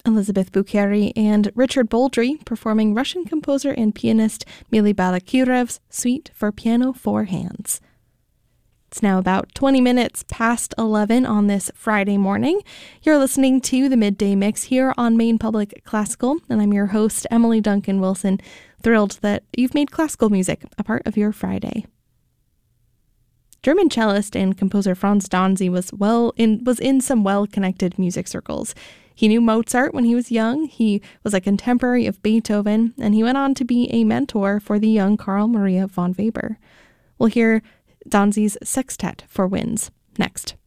Elizabeth Boukeri and Richard Boldry performing Russian composer and pianist Mily Balakirev's Suite for Piano 4 Hands. It's now about 20 minutes past 11 on this Friday morning. You're listening to the Midday Mix here on Maine Public Classical, and I'm your host, Emily Duncan Wilson. Thrilled that you've made classical music a part of your Friday. German cellist and composer Franz Danzy was in some well-connected music circles. He knew Mozart when he was young, he was a contemporary of Beethoven, and he went on to be a mentor for the young Carl Maria von Weber. We'll hear Danzy's Sextet for Winds next.